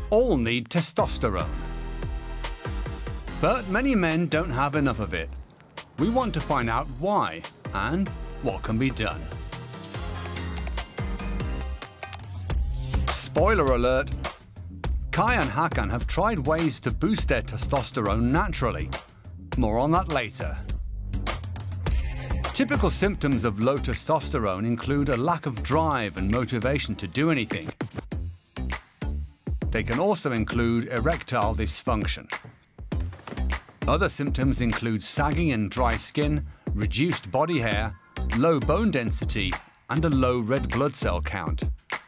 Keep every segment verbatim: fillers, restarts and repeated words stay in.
All need testosterone. But many men don't have enough of it. We want to find out why and what can be done. Spoiler alert! Kai and Hakan have tried ways to boost their testosterone naturally. More on that later. Typical symptoms of low testosterone include a lack of drive and motivation to do anything. They can also include erectile dysfunction. Other symptoms include sagging and dry skin, reduced body hair, low bone density, and a low red blood cell count.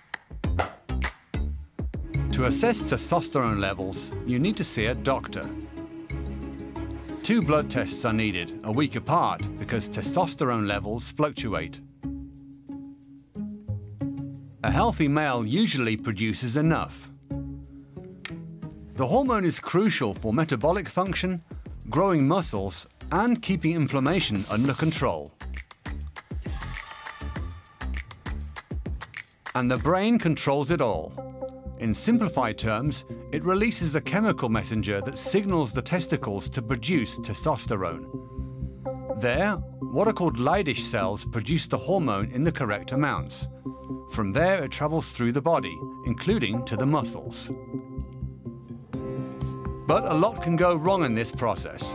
To assess testosterone levels, you need to see a doctor. Two blood tests are needed, a week apart, because testosterone levels fluctuate. A healthy male usually produces enough. The hormone is crucial for metabolic function, growing muscles, and keeping inflammation under control. And the brain controls it all. In simplified terms, it releases a chemical messenger that signals the testicles to produce testosterone. There, what are called Leydig cells produce the hormone in the correct amounts. From there, it travels through the body, including to the muscles. But a lot can go wrong in this process.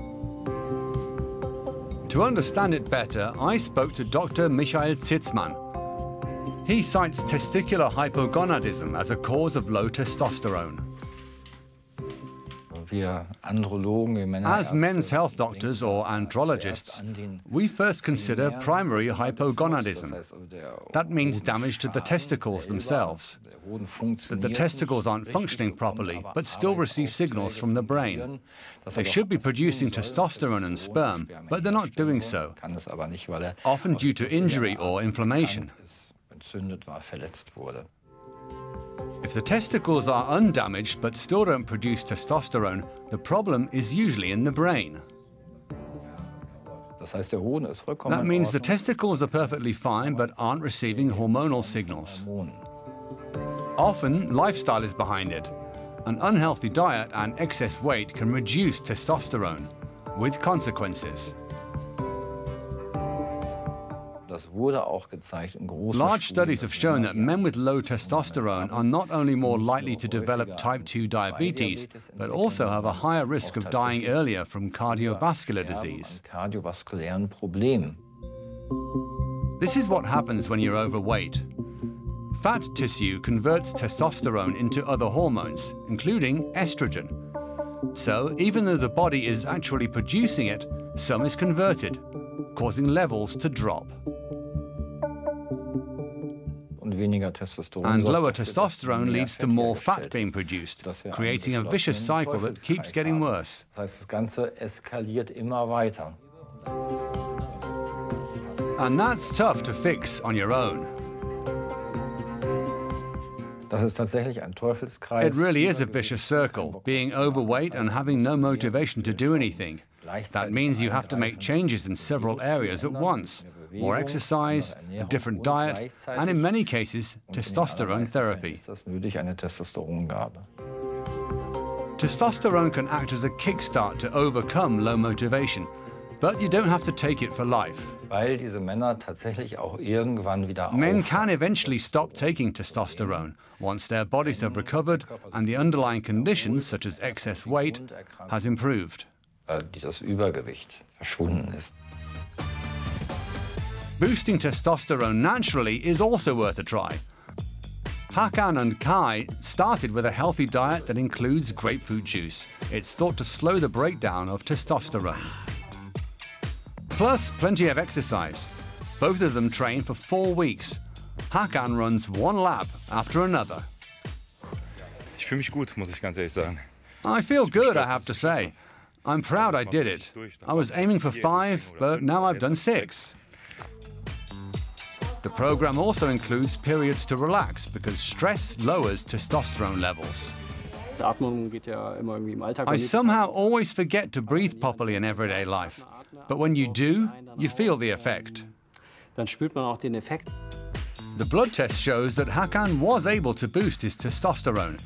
To understand it better, I spoke to Doctor Michael Zitzmann. He cites testicular hypogonadism as a cause of low testosterone. As men's health doctors or andrologists, we first consider primary hypogonadism. That means damage to the testicles themselves. That the testicles aren't functioning properly, but still receive signals from the brain. They should be producing testosterone and sperm, but they're not doing so, often due to injury or inflammation. If the testicles are undamaged but still don't produce testosterone, the problem is usually in the brain. That means the testicles are perfectly fine but aren't receiving hormonal signals. Often, lifestyle is behind it. An unhealthy diet and excess weight can reduce testosterone, with consequences. Large studies have shown that men with low testosterone are not only more likely to develop type two diabetes, but also have a higher risk of dying earlier from cardiovascular disease. This is what happens when you're overweight. Fat tissue converts testosterone into other hormones, including estrogen. So, even though the body is actually producing it, some is converted, causing levels to drop. And lower testosterone leads to more fat being produced, creating a vicious cycle that keeps getting worse. And that's tough to fix on your own. It really is a vicious circle, being overweight and having no motivation to do anything. That means you have to make changes in several areas at once. More exercise, a different diet, and in many cases, testosterone therapy. Testosterone can act as a kickstart to overcome low motivation, but you don't have to take it for life. Men can eventually stop taking testosterone once their bodies have recovered and the underlying conditions, such as excess weight, has improved. Boosting testosterone naturally is also worth a try. Hakan and Kai started with a healthy diet that includes grapefruit juice. It's thought to slow the breakdown of testosterone. Plus, plenty of exercise. Both of them train for four weeks. Hakan runs one lap after another. I feel good, I have to say. I'm proud I did it. I was aiming for five, but now I've done six. The program also includes periods to relax because stress lowers testosterone levels. I somehow always forget to breathe properly in everyday life, but when you do, you feel the effect. The blood test shows that Hakan was able to boost his testosterone.